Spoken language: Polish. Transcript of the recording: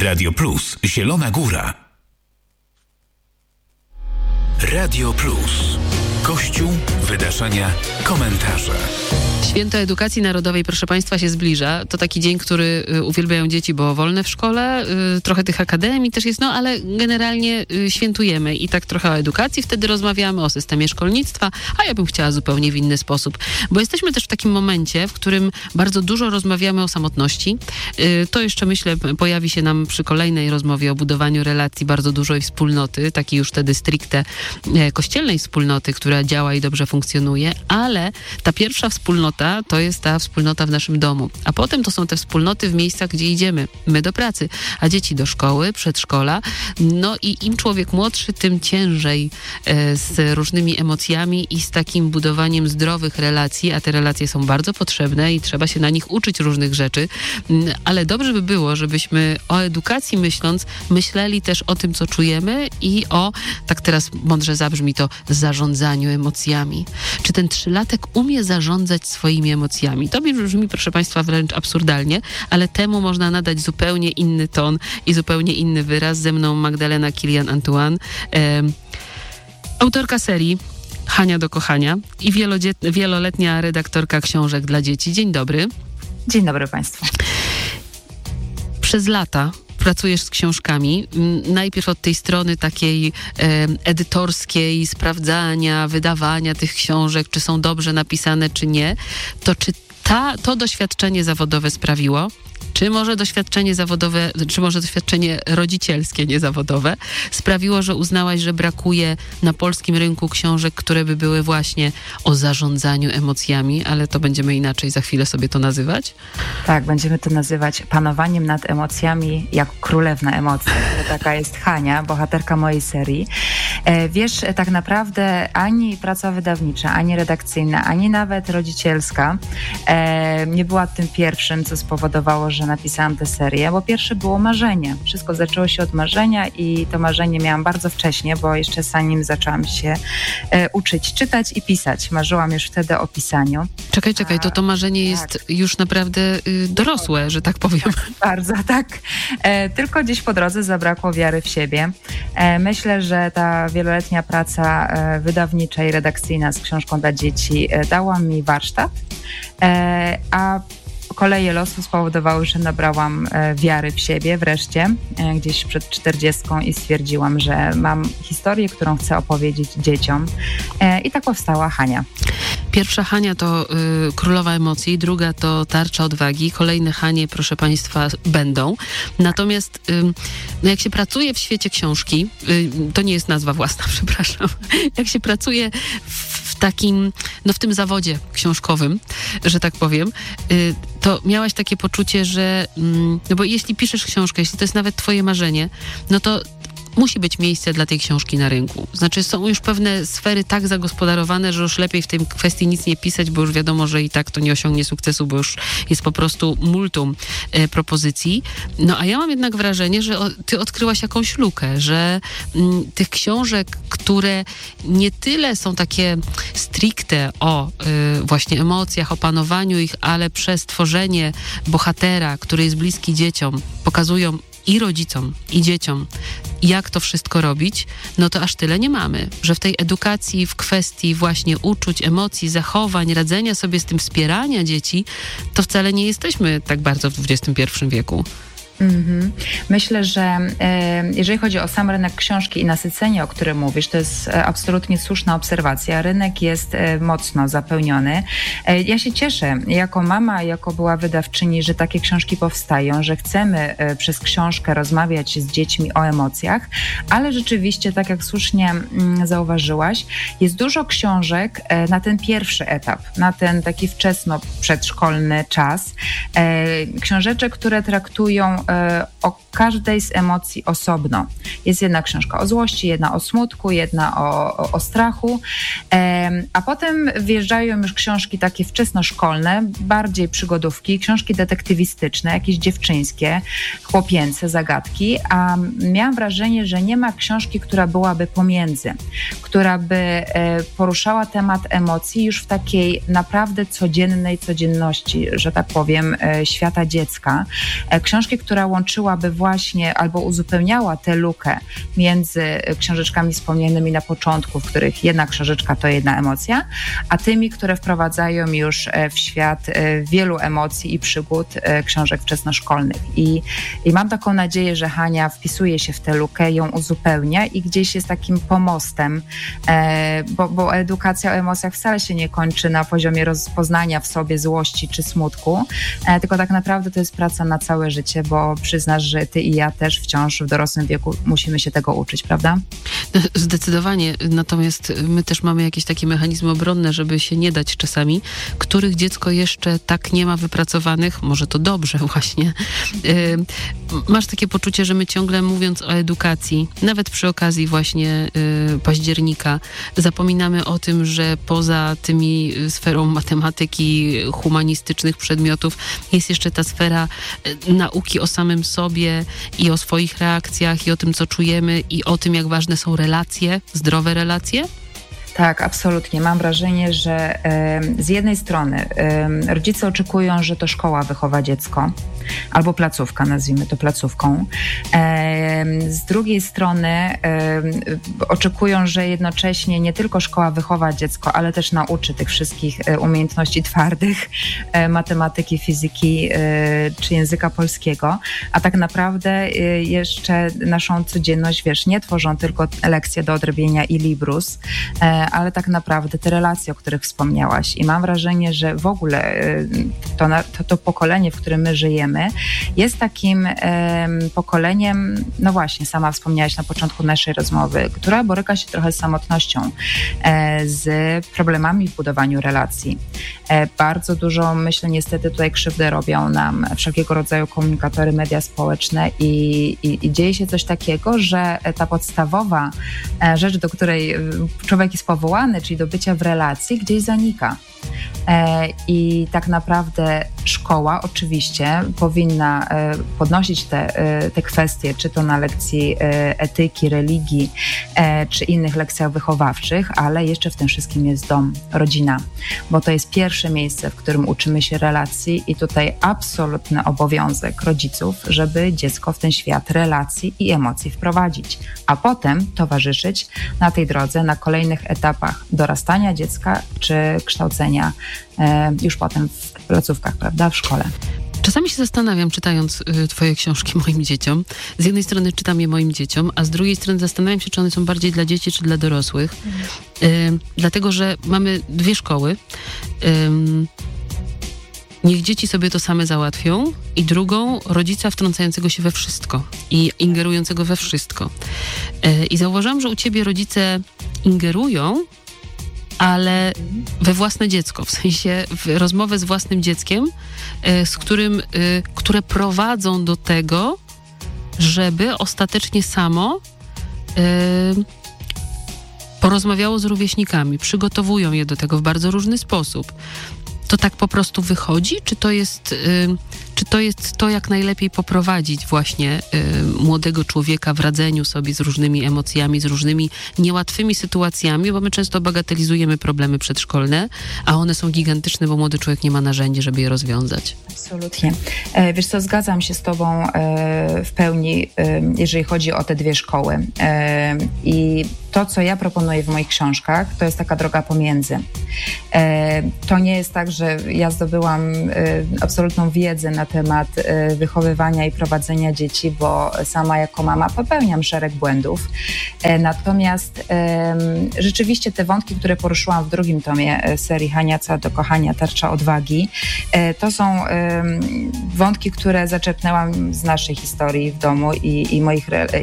Radio Plus, Zielona Góra. Radio Plus. Kościół, wydarzenia, komentarze. Święto Edukacji Narodowej, proszę Państwa, się zbliża. To taki dzień, który uwielbiają dzieci, bo wolne w szkole. Trochę tych akademii też jest, ale generalnie świętujemy i tak trochę o edukacji wtedy rozmawiamy, o systemie szkolnictwa, a ja bym chciała zupełnie w inny sposób. Bo jesteśmy też w takim momencie, w którym bardzo dużo rozmawiamy o samotności. To jeszcze, myślę, pojawi się nam przy kolejnej rozmowie o budowaniu relacji bardzo dużej wspólnoty, takiej już wtedy stricte kościelnej wspólnoty, która działa i dobrze funkcjonuje, ale ta pierwsza wspólnota to jest ta wspólnota w naszym domu. A potem to są te wspólnoty w miejscach, gdzie idziemy. My do pracy, a dzieci do szkoły, przedszkola. No i im człowiek młodszy, tym ciężej z różnymi emocjami i z takim budowaniem zdrowych relacji, a te relacje są bardzo potrzebne i trzeba się na nich uczyć różnych rzeczy. Ale dobrze by było, żebyśmy o edukacji myśląc, myśleli też o tym, co czujemy i o, tak teraz mądrze zabrzmi to, zarządzaniu emocjami. Czy ten 3-latek umie zarządzać swoimi emocjami? To brzmi, proszę Państwa, wręcz absurdalnie, ale temu można nadać zupełnie inny ton i zupełnie inny wyraz. Ze mną Magdalena Kilian-Antoine, autorka serii Hania do kochania i wieloletnia redaktorka książek dla dzieci. Dzień dobry. Dzień dobry Państwu. Przez lata pracujesz z książkami, najpierw od tej strony takiej edytorskiej, sprawdzania, wydawania tych książek, czy są dobrze napisane, czy nie, to czy to doświadczenie zawodowe sprawiło, czy może doświadczenie rodzicielskie, niezawodowe, sprawiło, że uznałaś, że brakuje na polskim rynku książek, które by były właśnie o zarządzaniu emocjami, ale to będziemy inaczej za chwilę sobie to nazywać? Tak, będziemy to nazywać panowaniem nad emocjami jak królewna emocji. Taka jest Hania, bohaterka mojej serii. Wiesz, tak naprawdę ani praca wydawnicza, ani redakcyjna, ani nawet rodzicielska nie była tym pierwszym, co spowodowało, że napisałam tę serię, bo pierwsze było marzenie. Wszystko zaczęło się od marzenia i to marzenie miałam bardzo wcześnie, bo jeszcze zanim zaczęłam się uczyć czytać i pisać. Marzyłam już wtedy o pisaniu. Czekaj, to marzenie jest już naprawdę dorosłe, że tak powiem. Bardzo, tak. Tylko gdzieś po drodze zabrakło wiary w siebie. Myślę, że ta wieloletnia praca wydawnicza i redakcyjna z książką dla dzieci dała mi warsztat, a koleje losu spowodowały, że nabrałam wiary w siebie wreszcie, gdzieś przed 40 i stwierdziłam, że mam historię, którą chcę opowiedzieć dzieciom. I tak powstała Hania. Pierwsza Hania to królowa emocji, druga to tarcza odwagi, kolejne Hanie, proszę Państwa, będą. Natomiast jak się pracuje w świecie książki, to nie jest nazwa własna, przepraszam, jak się pracuje w takim, w tym zawodzie książkowym, że tak powiem, to miałaś takie poczucie, że, bo jeśli piszesz książkę, jeśli to jest nawet twoje marzenie, no to musi być miejsce dla tej książki na rynku. Znaczy są już pewne sfery tak zagospodarowane, że już lepiej w tej kwestii nic nie pisać, bo już wiadomo, że i tak to nie osiągnie sukcesu, bo już jest po prostu multum propozycji. No a ja mam jednak wrażenie, że ty odkryłaś jakąś lukę, że tych książek, które nie tyle są takie stricte o właśnie emocjach, o panowaniu ich, ale przez tworzenie bohatera, który jest bliski dzieciom, pokazują i rodzicom, i dzieciom, jak to wszystko robić, no to aż tyle nie mamy. Że w tej edukacji, w kwestii właśnie uczuć, emocji, zachowań, radzenia sobie z tym, wspierania dzieci, to wcale nie jesteśmy tak bardzo w XXI wieku. Myślę, że jeżeli chodzi o sam rynek książki i nasycenie, o którym mówisz, to jest absolutnie słuszna obserwacja. Rynek jest mocno zapełniony. Ja się cieszę jako mama, jako była wydawczyni, że takie książki powstają, że chcemy przez książkę rozmawiać z dziećmi o emocjach, ale rzeczywiście, tak jak słusznie zauważyłaś, jest dużo książek na ten pierwszy etap, na ten taki wczesno-przedszkolny czas. Książeczek, które traktują o każdej z emocji osobno. Jest jedna książka o złości, jedna o smutku, jedna o strachu, a potem wjeżdżają już książki takie wczesnoszkolne, bardziej przygodówki, książki detektywistyczne, jakieś dziewczyńskie, chłopięce zagadki, a miałam wrażenie, że nie ma książki, która byłaby pomiędzy, która by poruszała temat emocji już w takiej naprawdę codziennej codzienności, że tak powiem, świata dziecka. Książki, które która łączyłaby właśnie albo uzupełniała tę lukę między książeczkami wspomnianymi na początku, w których jedna książeczka to jedna emocja, a tymi, które wprowadzają już w świat wielu emocji i przygód książek wczesnoszkolnych. I mam taką nadzieję, że Hania wpisuje się w tę lukę, ją uzupełnia i gdzieś jest takim pomostem, bo edukacja o emocjach wcale się nie kończy na poziomie rozpoznania w sobie złości czy smutku, tylko tak naprawdę to jest praca na całe życie, bo przyznasz, że ty i ja też wciąż w dorosłym wieku musimy się tego uczyć, prawda? Zdecydowanie, natomiast my też mamy jakieś takie mechanizmy obronne, żeby się nie dać czasami, których dziecko jeszcze tak nie ma wypracowanych, może to dobrze właśnie. Masz takie poczucie, że my ciągle mówiąc o edukacji, nawet przy okazji właśnie października, zapominamy o tym, że poza tymi sferą matematyki, humanistycznych przedmiotów jest jeszcze ta sfera nauki o samym sobie i o swoich reakcjach i o tym, co czujemy i o tym, jak ważne są relacje, zdrowe relacje? Tak, absolutnie. Mam wrażenie, że z jednej strony rodzice oczekują, że to szkoła wychowa dziecko, albo placówka, nazwijmy to placówką. Z drugiej strony oczekują, że jednocześnie nie tylko szkoła wychowa dziecko, ale też nauczy tych wszystkich umiejętności twardych, matematyki, fizyki czy języka polskiego, a tak naprawdę jeszcze naszą codzienność, nie tworzą tylko lekcje do odrobienia i librus, ale tak naprawdę te relacje, o których wspomniałaś. I mam wrażenie, że w ogóle to pokolenie, w którym my żyjemy, jest takim pokoleniem, no właśnie, sama wspomniałaś na początku naszej rozmowy, która boryka się trochę z samotnością, z problemami w budowaniu relacji. Bardzo dużo, myślę, niestety tutaj krzywdę robią nam wszelkiego rodzaju komunikatory, media społeczne i dzieje się coś takiego, że ta podstawowa rzecz, do której człowiek jest powołany, czyli do bycia w relacji, gdzieś zanika. I tak naprawdę szkoła oczywiście powinna podnosić te kwestie, czy to na lekcji etyki, religii, czy innych lekcjach wychowawczych, ale jeszcze w tym wszystkim jest dom, rodzina, bo to jest pierwsze miejsce, w którym uczymy się relacji i tutaj absolutny obowiązek rodziców, żeby dziecko w ten świat relacji i emocji wprowadzić, a potem towarzyszyć na tej drodze, na kolejnych etapach dorastania dziecka, czy kształcenia już potem w placówkach, prawda, w szkole. Czasami się zastanawiam, czytając twoje książki moim dzieciom. Z jednej strony czytam je moim dzieciom, a z drugiej strony zastanawiam się, czy one są bardziej dla dzieci, czy dla dorosłych. Dlatego, że mamy dwie szkoły. Niech dzieci sobie to same załatwią i drugą rodzica wtrącającego się we wszystko i ingerującego we wszystko. I zauważyłam, że u ciebie rodzice ingerują, ale we własne dziecko, w sensie w rozmowę z własnym dzieckiem, które prowadzą do tego, żeby ostatecznie samo porozmawiało z rówieśnikami, przygotowują je do tego w bardzo różny sposób. To tak po prostu wychodzi? Czy to jest to, jak najlepiej poprowadzić właśnie młodego człowieka w radzeniu sobie z różnymi emocjami, z różnymi niełatwymi sytuacjami, bo my często bagatelizujemy problemy przedszkolne, a one są gigantyczne, bo młody człowiek nie ma narzędzi, żeby je rozwiązać. Absolutnie. Wiesz co, zgadzam się z tobą w pełni, jeżeli chodzi o te dwie szkoły. I to, co ja proponuję w moich książkach, to jest taka droga pomiędzy. To nie jest tak, że ja zdobyłam absolutną wiedzę na temat wychowywania i prowadzenia dzieci, bo sama jako mama popełniam szereg błędów. Natomiast rzeczywiście te wątki, które poruszyłam w drugim tomie serii Hania, co do kochania, tarcza odwagi, to są wątki, które zaczerpnęłam z naszej historii w domu i moich